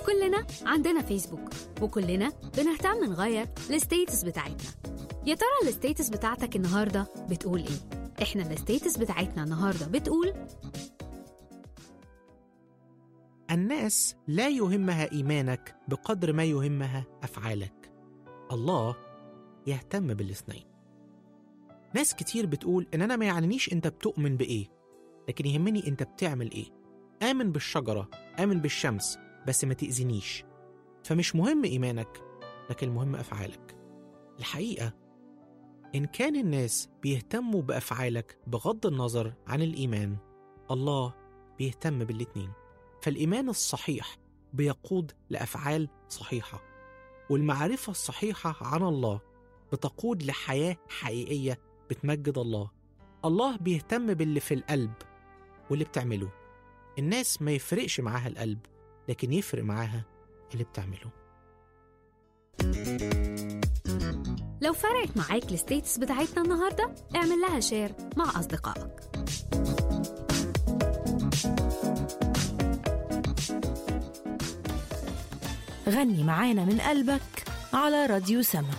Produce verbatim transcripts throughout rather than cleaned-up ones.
كلنا عندنا فيسبوك، وكلنا بنهتم نغير الستيتس بتاعتنا. يا ترى الستيتس بتاعتك النهاردة بتقول ايه؟ احنا الستيتس بتاعتنا النهاردة بتقول: الناس لا يهمها إيمانك بقدر ما يهمها أفعالك. الله يهتم بالاثنين. ناس كتير بتقول إن أنا ما يعنيش أنت بتؤمن بإيه، لكن يهمني أنت بتعمل إيه. آمن بالشجرة، آمن بالشمس، بس ما تأذنيش. فمش مهم إيمانك، لكن المهم أفعالك. الحقيقة إن كان الناس بيهتموا بأفعالك بغض النظر عن الإيمان، الله بيهتم بالاتنين. فالإيمان الصحيح بيقود لأفعال صحيحة، والمعرفة الصحيحة عن الله بتقود لحياة حقيقية بتمجد الله. الله بيهتم باللي في القلب واللي بتعمله. الناس ما يفرقش معاها القلب، لكن يفرق معاها اللي بتعمله. لو فرقت معاك الستيتس بتاعتنا النهاردة، اعمل لها شير مع أصدقائك. غني معانا من قلبك على راديو سما.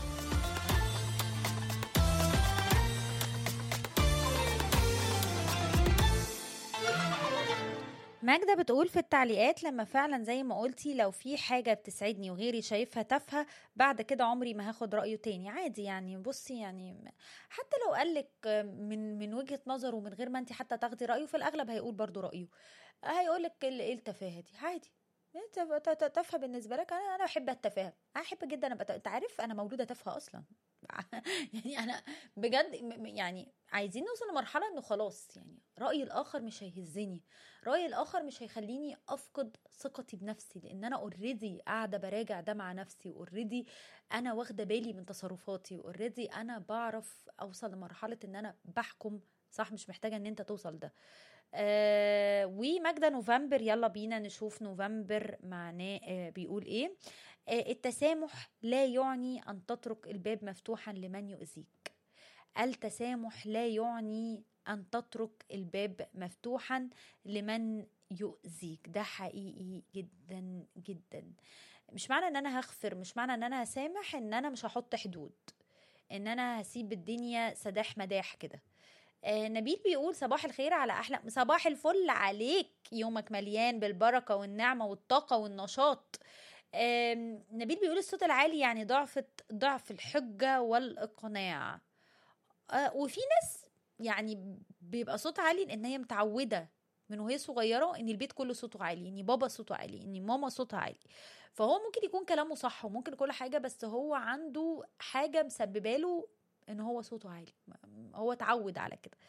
ماجدة بتقول في التعليقات: لما فعلا زي ما قلتي لو في حاجة بتسعدني وغيري شايفها تافهة، بعد كده عمري ما هاخد رأيه تاني. عادي يعني، بصي يعني حتى لو قالك من من وجهة نظره من غير ما انت حتى تاخدي رأيه، في الأغلب هيقول برضو رأيه، هيقولك ايه التفاهة دي. عادي، تافهة بالنسبة لك. أنا أنا بحب التفاهة، أنا أحب جدا. أنا أنت عارف أنا مولودة تافهة أصلا. يعني أنا بجد يعني عايزين نوصل لمرحلة إنه خلاص يعني رأي الآخر مش هيهزني، رأي الآخر مش هيخليني أفقد ثقتي بنفسي، لأن أنا أوريدي قاعدة براجع ده مع نفسي، أوريدي أنا واخدة بالي من تصرفاتي، أوريدي أنا بعرف أوصل لمرحلة إن أنا بحكم صح، مش محتاجة إن أنت توصل ده. آه وماجدة نوفمبر، يلا بينا نشوف نوفمبر معناه آه بيقول ايه. آه التسامح لا يعني ان تترك الباب مفتوحا لمن يؤذيك. التسامح لا يعني ان تترك الباب مفتوحا لمن يؤذيك. ده حقيقي جدا جدا. مش معنى ان انا هغفر، مش معنى ان انا هسامح ان انا مش هحط حدود، ان انا هسيب الدنيا سداح مداح كده. آه نبيل بيقول: صباح الخير على أحلى، صباح الفل عليك، يومك مليان بالبركة والنعمة والطاقة والنشاط. آه نبيل بيقول: الصوت العالي يعني ضعف ضعف الحجة والإقناع. آه وفي ناس يعني بيبقى صوت عالي لأن هي متعودة من وهي صغيرة ان البيت كله صوته عالي، ان بابا صوته عالي، ان ماما صوتها عالي. فهو ممكن يكون كلامه صح وممكن كل حاجة، بس هو عنده حاجة مسببه له ان هو صوته عالي، هو اتعود على كده.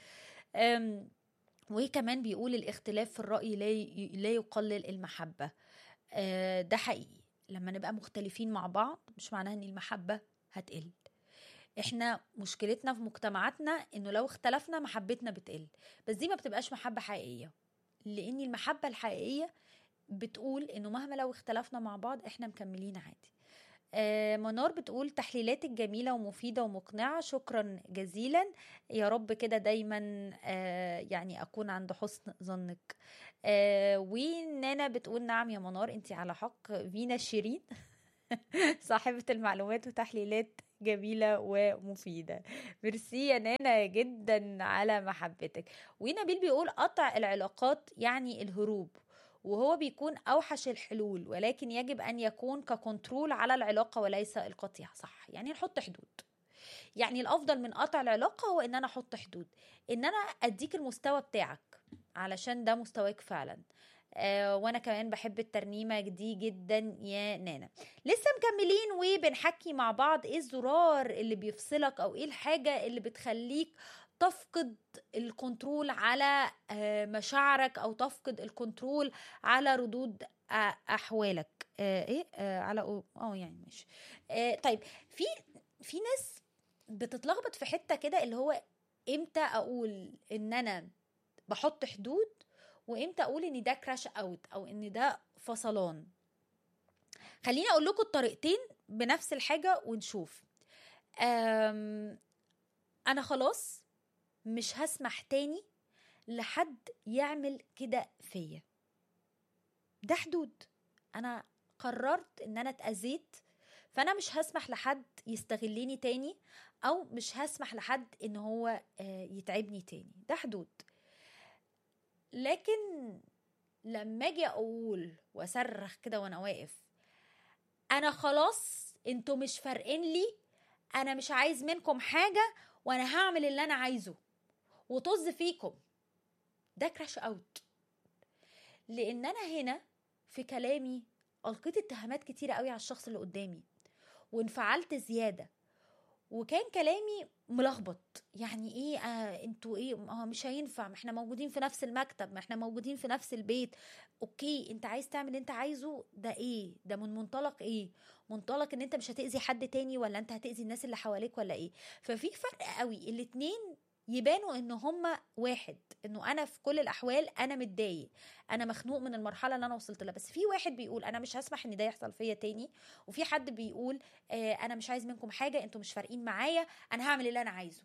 وكمان بيقول: الاختلاف في الرأي لا يقلل المحبة. ده حقيقي، لما نبقى مختلفين مع بعض مش معناه ان المحبة هتقل. احنا مشكلتنا في مجتمعاتنا انه لو اختلفنا محبتنا بتقل، بس دي ما بتبقاش محبة حقيقية، لان المحبة الحقيقية بتقول انه مهما لو اختلفنا مع بعض احنا مكملين عادي. آه منار بتقول: تحليلاتك جميلة ومفيدة ومقنعة، شكرا جزيلا، يا رب كده دايما آه يعني أكون عند حسن ظنك. آه ونانا بتقول: نعم يا منار، انتي على حق. فينا شيرين صاحبة المعلومات وتحليلات جميلة ومفيدة. ميرسي يا نانا جدا على محبتك. ونبيل بيقول: قطع العلاقات يعني الهروب، وهو بيكون أوحش الحلول، ولكن يجب أن يكون ككنترول على العلاقة وليس القطيع. صح، يعني نحط حدود. يعني الأفضل من قطع العلاقة هو إن أنا أحط حدود، إن أنا أديك المستوى بتاعك علشان ده مستواك فعلا. آه وانا كمان بحب الترنيمة دي جدا يا نانا. لسه مكملين وبنحكي مع بعض ايه الزرار اللي بيفصلك، او ايه الحاجة اللي بتخليك تفقد الكنترول على آه مشاعرك، او تفقد الكنترول على ردود آه احوالك. آه ايه آه على اه يعني ماشي. آه طيب، في في ناس بتتلخبط في حتة كده، اللي هو امتى اقول ان انا بحط حدود، وامتى اقول ان ده كراش اوت او ان ده فصلان. خليني اقول لكم الطريقتين بنفس الحاجة ونشوف. انا خلاص مش هسمح تاني لحد يعمل كده فيا، ده حدود. انا قررت ان انا اتأذيت، فانا مش هسمح لحد يستغلني تاني، او مش هسمح لحد ان هو يتعبني تاني. ده حدود. لكن لما اجي اقول واصرخ كده وانا واقف، انا خلاص انتوا مش فارقين لي، انا مش عايز منكم حاجة وانا هعمل اللي انا عايزه وطز فيكم، ده كراش اوت. لان انا هنا في كلامي القيت اتهامات كتيرة قوي على الشخص اللي قدامي، وانفعلت زيادة، وكان كلامي ملخبط. يعني ايه آه انتوا ايه اه مش هينفع، ما احنا موجودين في نفس المكتب، ما احنا موجودين في نفس البيت. اوكي انت عايز تعمل اللي انت عايزه، ده ايه ده؟ من منطلق ايه؟ منطلق ان انت مش هتأذي حد تاني، ولا انت هتأذي الناس اللي حواليك، ولا ايه؟ ففي فرق قوي. الاتنين يبانوا ان هما واحد، انه انا في كل الاحوال انا متضايق، انا مخنوق من المرحله اللي انا وصلت لها، بس في واحد بيقول انا مش هسمح ان ده يحصل فيا تاني، وفي حد بيقول آه انا مش عايز منكم حاجه، انتوا مش فارقين معايا، انا هعمل اللي انا عايزه.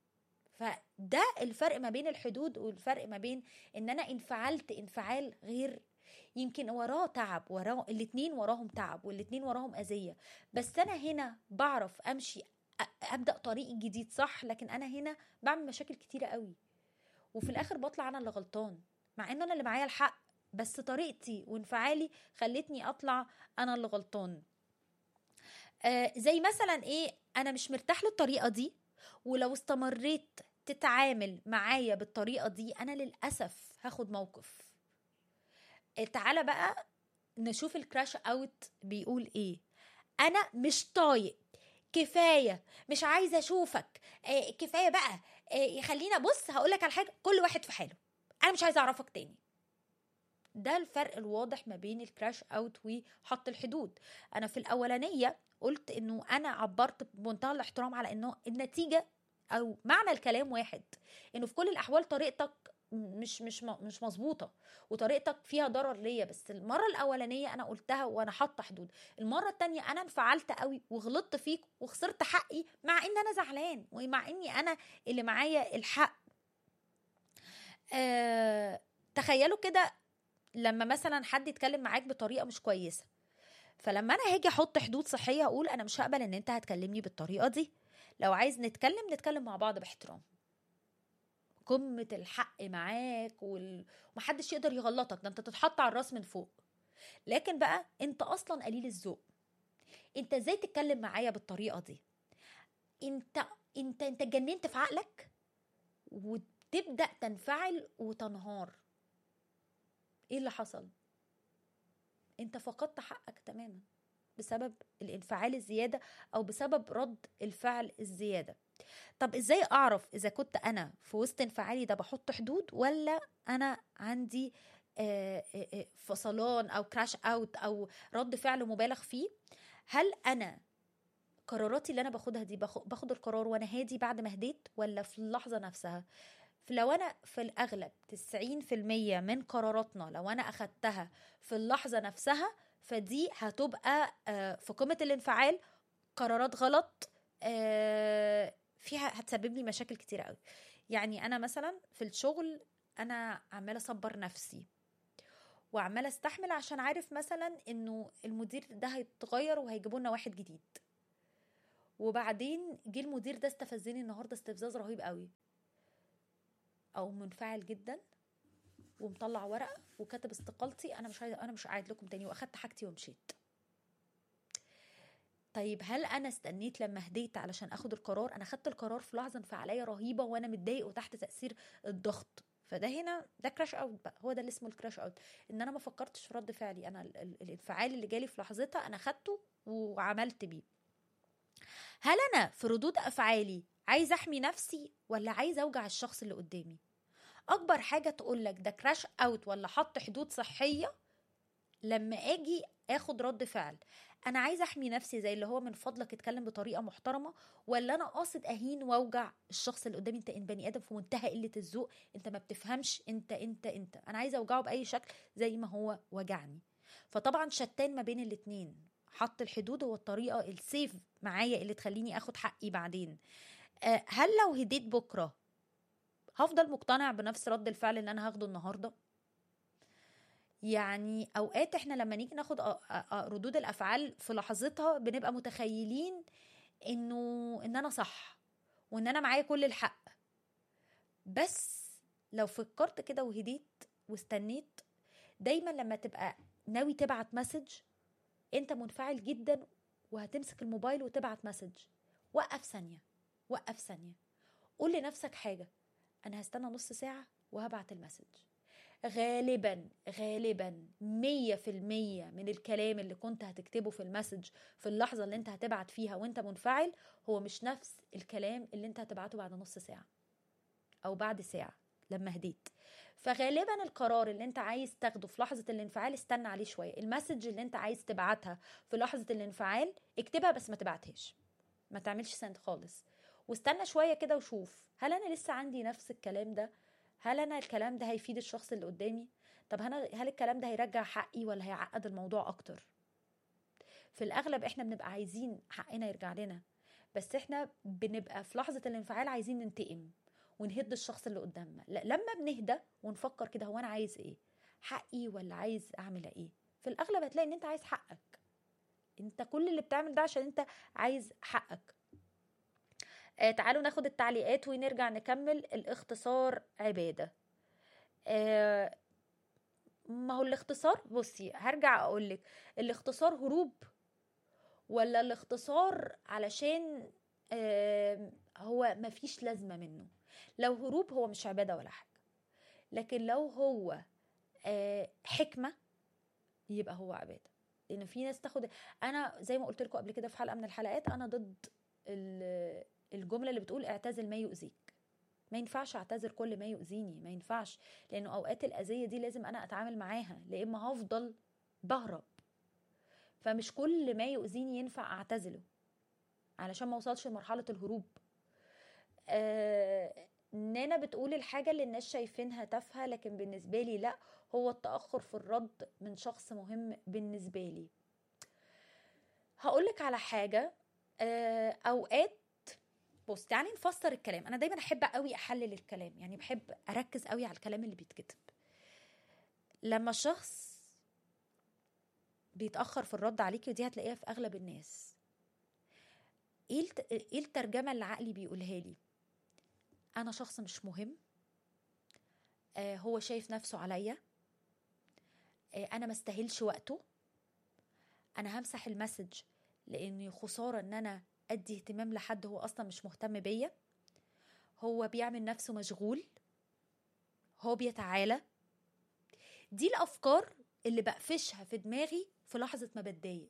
فده الفرق ما بين الحدود، والفرق ما بين ان انا انفعلت انفعال غير، يمكن وراه تعب، وراه الاتنين وراهم تعب، والاتنين وراهم اذيه، بس انا هنا بعرف امشي ابدا طريقي الجديد صح. لكن انا هنا بعمل مشاكل كتيره قوي، وفي الاخر بطلع انا اللي غلطان، مع ان انا اللي معايا الحق، بس طريقتي وانفعالي خلتني اطلع انا اللي غلطان. آه زي مثلا ايه، انا مش مرتاح للطريقه دي، ولو استمريت تتعامل معايا بالطريقه دي انا للاسف هاخد موقف. آه تعالى بقى نشوف الكراش اوت بيقول ايه. انا مش طايق، كفايه، مش عايزه اشوفك، آه كفايه بقى، آه خلينا بص هقولك على حاجه، كل واحد في حاله، انا مش عايزه اعرفك تاني. ده الفرق الواضح ما بين الكراش اوت وحط الحدود. انا في الاولانيه قلت انه انا عبرت بمنتهى الاحترام على انه النتيجه او معنى الكلام واحد، انه في كل الاحوال طريقتك مش مش مش مظبوطه، وطريقتك فيها ضرر ليا. بس المره الاولانيه انا قلتها وانا حاطه حدود، المره التانية انا انفعلت قوي وغلطت فيك وخسرت حقي، مع ان انا زعلان ومع اني انا اللي معايا الحق. أه تخيلوا كده لما مثلا حد يتكلم معاك بطريقه مش كويسه، فلما انا هاجي احط حدود صحيه اقول انا مش هقبل ان انت هتكلمني بالطريقه دي، لو عايز نتكلم نتكلم مع بعض باحترام، قمه الحق معاك وال... ومحدش يقدر يغلطك، ده انت تتحط على الراس من فوق. لكن بقى انت اصلا قليل الذوق، انت ازاي تتكلم معايا بالطريقه دي؟ انت انت انت اتجننت في عقلك، وتبدا تنفعل وتنهار. ايه اللي حصل؟ انت فقدت حقك تماما بسبب الانفعال الزيادة او بسبب رد الفعل الزيادة. طب ازاي اعرف اذا كنت انا في وسط انفعالي ده بحط حدود، ولا انا عندي فصلان او كراش اوت او رد فعل مبالغ فيه؟ هل انا قراراتي اللي انا باخدها دي باخد القرار وانا هادي بعد ما هديت، ولا في اللحظة نفسها؟ فلو انا في الاغلب تسعين في المية من قراراتنا لو انا اخدتها في اللحظة نفسها، فدي هتبقى في قمة الانفعال، قرارات غلط فيها هتسبب لي مشاكل كتير قوي. يعني انا مثلا في الشغل انا عمالة اصبر نفسي وعمالة استحمل عشان عارف مثلا انه المدير ده هيتغير وهيجيبوا لنا واحد جديد، وبعدين جه المدير ده استفزني النهارده استفزاز رهيب قوي، او منفعل جدا ومطلع ورقه وكاتب استقالتي، انا مش عايزه، انا مش قاعد لكم تاني، واخدت حاجتي ومشيت. طيب هل انا استنيت لما هديت علشان اخد القرار؟ انا خدت القرار في لحظه انفعاليه رهيبه وانا متضايق وتحت تاثير الضغط، فده هنا ده كراش اوت بقى، هو ده اللي اسمه الكراش اوت، ان انا ما فكرتش في رد فعلي، انا الانفعال اللي جالي في لحظتها انا خدته وعملت بيه. هل انا في ردود افعالي عايزه احمي نفسي ولا عايزه اوجع الشخص اللي قدامي؟ اكبر حاجه تقول لك ده كراش اوت ولا حط حدود صحيه، لما اجي اخد رد فعل انا عايزه احمي نفسي، زي اللي هو من فضلك اتكلم بطريقه محترمه، ولا انا قاصد اهين واوجع الشخص اللي قدامي، انت ان بني ادم في منتهى قله الذوق، انت ما بتفهمش، انت انت انت انا عايزه اوجعه باي شكل زي ما هو وجعني. فطبعا شتان ما بين الاتنين. حط الحدود هو الطريقه السيف معايا اللي تخليني اخد حقي بعدين. أه هل لو هديت بكره هفضل مقتنع بنفس رد الفعل اللي انا هاخده النهارده؟ يعني اوقات احنا لما نيجي ناخد ردود الافعال في لحظتها بنبقى متخيلين انه ان انا صح وان انا معايا كل الحق. بس لو فكرت كده وهديت واستنيت، دايما لما تبقى ناوي تبعت مسج انت منفعل جدا وهتمسك الموبايل وتبعت مسج، وقف ثانية، وقف ثانية، قول لنفسك حاجة، انا هستنى نص ساعة وهبعت المسج. غالبا غالبا مية في المية من الكلام اللي كنت هتكتبه في المسج في اللحظة اللي انت هتبعت فيها وانت منفعل هو مش نفس الكلام اللي انت هتبعته بعد نص ساعة او بعد ساعة لما هديت. فغالبا القرار اللي انت عايز تاخده في لحظة الانفعال استنى عليه شوية. المسج اللي انت عايز تبعتها في لحظة الانفعال اكتبها بس ما تبعتهاش، ما تعملش سند خالص، واستنى شوية كده وشوف هل انا لسه عندي نفس الكلام ده، هل انا الكلام ده هيفيد الشخص اللي قدامي، طب هل الكلام ده هيرجع حقي ولا هيعقد الموضوع اكتر. في الاغلب احنا بنبقى عايزين حقنا يرجع لنا، بس احنا بنبقى في لحظة الانفعال عايزين ننتقم ونهد الشخص اللي قدامنا. لا، لما بنهدى ونفكر كده هو انا عايز ايه، حقي ولا عايز اعمل ايه، في الاغلب هتلاقي ان انت عايز حقك، انت كل اللي بتعمل ده عشان انت عايز حقك. آه تعالوا ناخد التعليقات ونرجع نكمل. الاختصار عبادة. آه ما هو الاختصار، بصي هرجع اقولك، الاختصار هروب ولا الاختصار علشان آه هو مفيش لازمة منه؟ لو هروب هو مش عبادة ولا حاجة، لكن لو هو آه حكمة يبقى هو عبادة. لأن في ناس تاخد، أنا زي ما قلت لكم قبل كده في حلقة من الحلقات، أنا ضد الجملة اللي بتقول اعتزل ما يؤذيك. ما ينفعش اعتذر كل ما يؤذيني، ما ينفعش، لأنه أوقات الأذية دي لازم أنا أتعامل معاها، لإما هفضل بهرب. فمش كل ما يؤذيني ينفع أعتزله علشان ما وصلش لمرحلة الهروب. آه نانا بتقول الحاجة اللي الناس شايفينها تافهة لكن بالنسبة لي لا، هو التأخر في الرد من شخص مهم بالنسبة لي. هقولك على حاجة، آه أوقات، بص تعالي نفسر الكلام. أنا دايما أحب قوي أحلل الكلام، يعني بحب أركز قوي على الكلام اللي بيتكتب. لما شخص بيتأخر في الرد عليكي، ودي هتلاقيها في أغلب الناس، إيه الترجمة اللي عقلي بيقولها لي؟ أنا شخص مش مهم، آه هو شايف نفسه عليا، آه أنا مستاهلش وقته، أنا همسح المسج لأني خسارة أن أنا أدي اهتمام لحد هو أصلا مش مهتم بيا، هو بيعمل نفسه مشغول، هو بيتعالى. دي الأفكار اللي بقفشها في دماغي في لحظة ما بتضايق.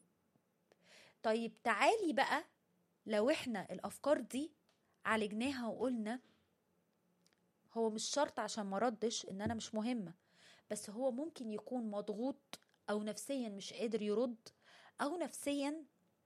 طيب تعالي بقى، لو احنا الأفكار دي عالجناها وقلنا هو مش شرط عشان ما ردش ان انا مش مهمة، بس هو ممكن يكون مضغوط او نفسيا مش قادر يرد، او نفسيا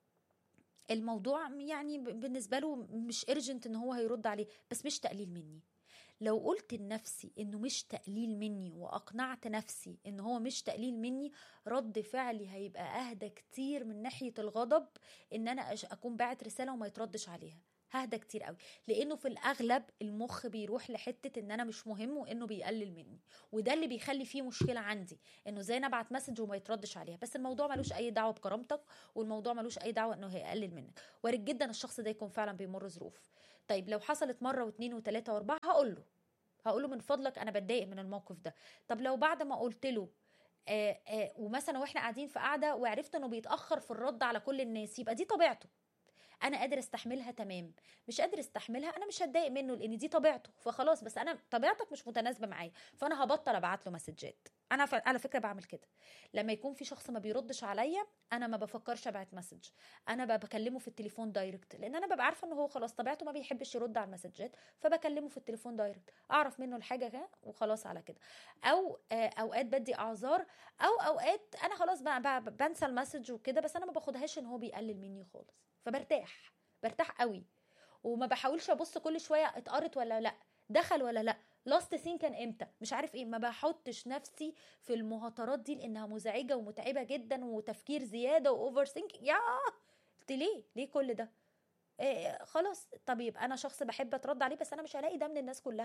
الموضوع يعني بالنسبة له مش urgent ان هو هيرد عليه، بس مش تقليل مني. لو قلت لنفسي انه مش تقليل مني واقنعت نفسي ان هو مش تقليل مني، رد فعلي هيبقى اهدى كتير من ناحية الغضب ان انا اكون باعت رسالة وما يتردش عليها. ههدى كتير قوي، لانه في الاغلب المخ بيروح لحته ان انا مش مهم وانه بيقلل مني، وده اللي بيخلي فيه مشكله عندي، انه زي انا ابعت مسج وما يتردش عليها. بس الموضوع ملوش اي دعوه بكرامتك، والموضوع ملوش اي دعوه انه هيقلل منك. وارد جدا الشخص ده يكون فعلا بيمر ظروف. طيب لو حصلت مره واثنين وثلاثه واربعه، هقول له هقول له من فضلك انا بتضايق من الموقف ده. طب لو بعد ما قلت له آآ آآ ومثلا واحنا قاعدين في قاعده وعرفت انه بيتاخر في الرد على كل الناس، يبقى دي طبيعته، انا قادر استحملها تمام. مش قادر استحملها، انا مش هتضايق منه لان دي طبيعته، فخلاص. بس انا طبيعتك مش متناسبه معايا، فانا هبطل ابعت له مسجات. انا ف... على فكره بعمل كده لما يكون في شخص ما بيردش عليا، انا ما بفكرش ابعت مسج، انا بكلمه في التليفون دايركت، لان انا ببقى عارفه انه هو خلاص طبيعته ما بيحبش يرد على المسجات، فبكلمه في التليفون دايركت، اعرف منه الحاجه وخلاص على كده. او اوقات بدي اعذار، او اوقات انا خلاص بقى بنسى المسج وكده، بس انا ما باخدهاش ان هو بيقلل مني خالص، فبرتاح برتاح قوي. وما بحاولش ابص كل شويه اتقرت ولا لا، دخل ولا لا، لاست سين كان امتى، مش عارف ايه. ما بحطش نفسي في المهاترات دي لانها مزعجه ومتعبه جدا وتفكير زياده واوفر ثينكينج. يا قلت ليه ليه كل ده؟ إيه خلاص. طب يبقى انا شخص بحب اترد عليه، بس انا مش هلاقي ده من الناس كلها،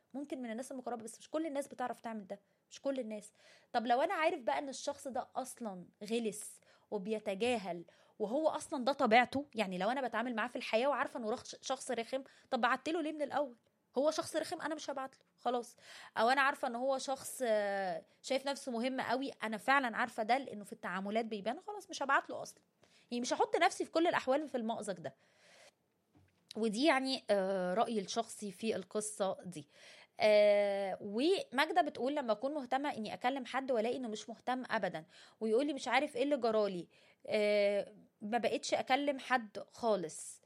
ممكن من الناس المقربة، بس مش كل الناس بتعرف تعمل ده، مش كل الناس. طب لو انا عارف بقى ان الشخص ده اصلا غلس وبيتجاهل وهو اصلا ده طبيعته، يعني لو انا بتعامل معاه في الحياة وعارفة انه شخص رخم، طب بعت له ليه من الاول؟ هو شخص رخم، انا مش هبعت له خلاص. او انا عارفه ان هو شخص شايف نفسه مهم قوي، انا فعلا عارفه ده لانه في التعاملات بيبان، خلاص مش هبعت له اصلا. يعني مش هحط نفسي في كل الاحوال في المأزق ده. ودي يعني رأيي الشخصي في القصه دي. آه وماجدة بتقول لما اكون مهتمه اني اكلم حد والاقي انه مش مهتم ابدا ويقول لي مش عارف ايه اللي جرالي، آه ما بقتش اكلم حد خالص.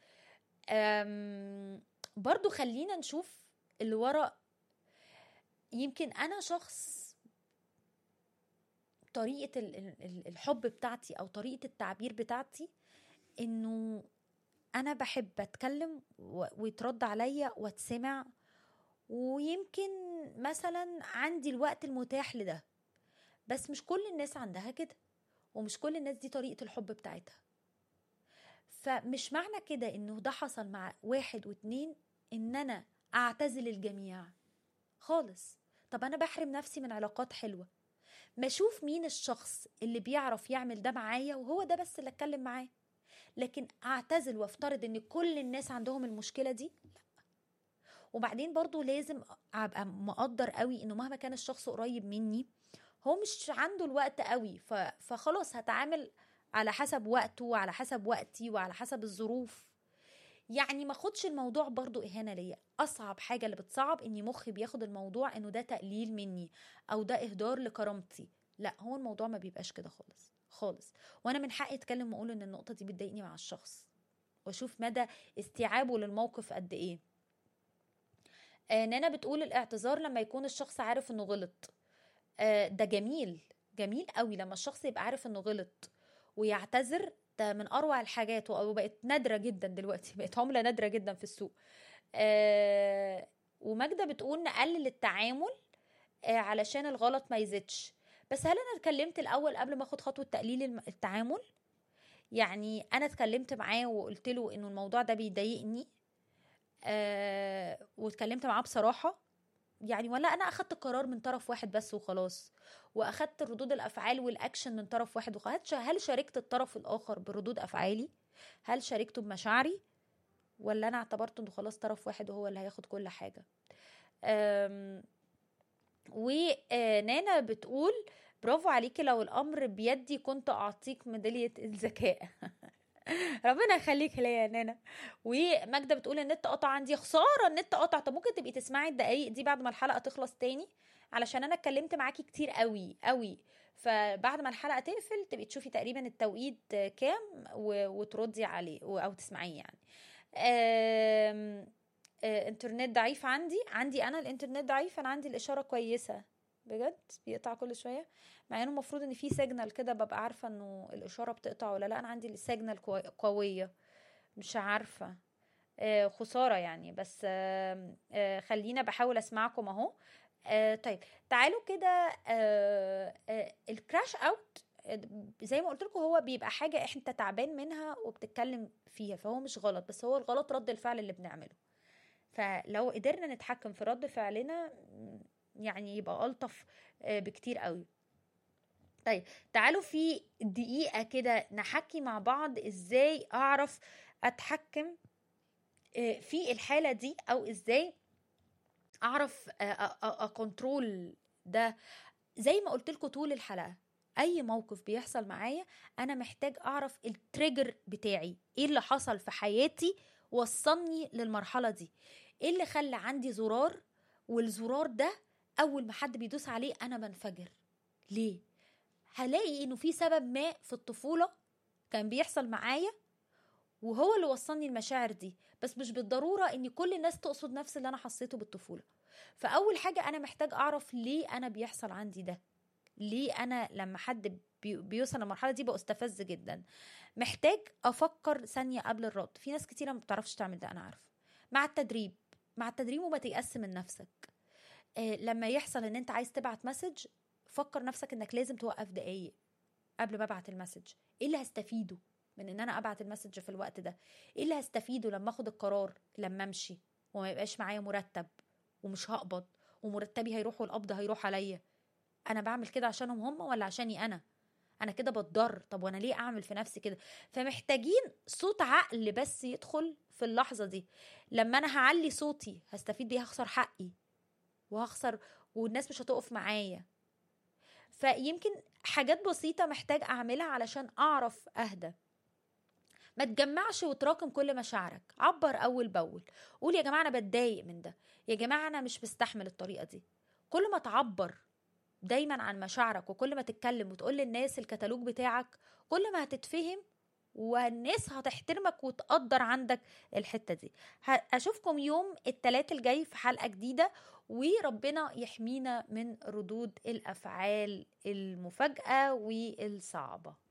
برضو خلينا نشوف اللي ورا. يمكن انا شخص طريقة الحب بتاعتي او طريقة التعبير بتاعتي انه انا بحب اتكلم ويترد عليا واتسمع، ويمكن مثلا عندي الوقت المتاح لده، بس مش كل الناس عندها كده، ومش كل الناس دي طريقة الحب بتاعتها. فمش معنى كده انه ده حصل مع واحد واتنين ان انا اعتزل الجميع خالص. طب انا بحرم نفسي من علاقات حلوة، ما اشوف مين الشخص اللي بيعرف يعمل ده معايا وهو ده بس اللي اتكلم معاه. لكن اعتزل وافترض ان كل الناس عندهم المشكلة دي، لا. وبعدين برضو لازم ابقى مقدر قوي انه مهما كان الشخص قريب مني هو مش عنده الوقت قوي، فخلاص هتعامل على حسب وقته وعلى حسب وقتي وعلى حسب الظروف. يعني ما خدش الموضوع برضو إهانة ليا. أصعب حاجة اللي بتصعب إني مخي بياخد الموضوع إنه ده تقليل مني أو ده إهدار لكرامتي. لا، هو الموضوع ما بيبقاش كده خالص خالص. وأنا من حقي أتكلم وأقول إن النقطة دي بتضايقني مع الشخص، وأشوف مدى استيعابه للموقف قد إيه. آه نانا بتقول الاعتذار لما يكون الشخص عارف إنه غلط. آه ده جميل جميل قوي لما الشخص يبقى عارف إنه غلط ويعتذر. ده من اروع الحاجات، وبقت نادره جدا دلوقتي، بقت عمله نادره جدا في السوق. آه وماجدة بتقول نقلل التعامل آه علشان الغلط ما يزيدش. بس هل انا اتكلمت الاول قبل ما اخد خطوه تقليل التعامل؟ يعني انا اتكلمت معاه وقلت له انه الموضوع ده بيضايقني آه واتكلمت معاه بصراحه يعني، ولا انا اخدت القرار من طرف واحد بس وخلاص، واخدت ردود الافعال والاكشن من طرف واحد وخلاص؟ هل شاركت الطرف الاخر بردود افعالي؟ هل شاركته بمشاعري؟ ولا انا اعتبرت انه خلاص طرف واحد وهو اللي هياخد كل حاجه؟ ونانا بتقول برافو عليكي، لو الامر بيدي كنت اعطيك ميداليه الذكاء. ربنا يخليك ليا يا نانا. وماجدة بتقول النت قطع عندي، خساره النت قطع. طب ممكن تبقي تسمعي الدقايق دي بعد ما الحلقه تخلص تاني، علشان انا اتكلمت معاكي كتير قوي قوي، فبعد ما الحلقه تقفل تبقي تشوفي تقريبا التوقيت كام وتردي عليه او تسمعيه يعني. آم آه انترنت ضعيف عندي عندي انا الانترنت ضعيف، انا عندي الاشاره كويسه بجد، بيقطع كل شويه، مع انه المفروض ان في سيجنال كده ببقى عارفه انه الاشاره بتقطع ولا لا. انا عندي السيجنال قويه، مش عارفه. آه خساره يعني، بس آه آه خلينا بحاول اسمعكم اهو. آه طيب تعالوا كده. آه آه الكراش اوت زي ما قلت لكم هو بيبقى حاجه انت تعبان منها وبتتكلم فيها، فهو مش غلط، بس هو الغلط رد الفعل اللي بنعمله. فلو قدرنا نتحكم في رد فعلنا يعني يبقى ألطف بكتير قوي. طيب تعالوا في دقيقة كده نحكي مع بعض ازاي اعرف اتحكم في الحالة دي، او ازاي اعرف اكنترول ده. زي ما قلت لكم طول الحلقة، اي موقف بيحصل معايا انا محتاج اعرف التريجر بتاعي، ايه اللي حصل في حياتي وصلني للمرحلة دي، ايه اللي خلى عندي زرار، والزرار ده اول ما حد بيدوس عليه انا بنفجر. ليه؟ هلاقي انه في سبب ما في الطفولة كان بيحصل معايا وهو اللي وصلني المشاعر دي، بس مش بالضرورة ان كل الناس تقصد نفس اللي انا حسيته بالطفولة. فاول حاجة انا محتاج اعرف ليه انا بيحصل عندي ده، ليه انا لما حد بيوصل للمرحلة دي بستفز جدا. محتاج افكر ثانية قبل الرد. في ناس كتيرة ما بتعرفش تعمل ده، انا عارف. مع التدريب مع التدريب وما تيأس من نفسك. آه لما يحصل ان انت عايز تبعت مسج، فكر نفسك انك لازم توقف دقايق قبل ما ابعت المسج. ايه اللي هستفيده من ان انا ابعت المسج في الوقت ده؟ ايه اللي هستفيده لما اخد القرار لما امشي وما يبقاش معايا مرتب ومش هقبض ومرتبي هيروح والقبض هيروح عليا. انا بعمل كده عشانهم هم ولا عشاني انا؟ انا كده بتضر. طب وانا ليه اعمل في نفسي كده؟ فمحتاجين صوت عقل بس يدخل في اللحظة دي. لما انا هعلي صوتي هستفيد بيه؟ هخسر حقي وهخسر والناس مش هتقف معايا. فيمكن حاجات بسيطة محتاج اعملها علشان اعرف اهدى. ما تجمعش وتراكم كل مشاعرك، عبر اول باول. قول يا جماعة انا بتضايق من ده، يا جماعة انا مش بستحمل الطريقة دي. كل ما تعبر دايما عن مشاعرك وكل ما تتكلم وتقول للناس الكتالوج بتاعك، كل ما هتتفهم والناس هتحترمك وتقدر عندك الحتة دي. هشوفكم يوم الثلاث الجاي في حلقة جديدة، وربنا يحمينا من ردود الأفعال المفاجئة والصعبة.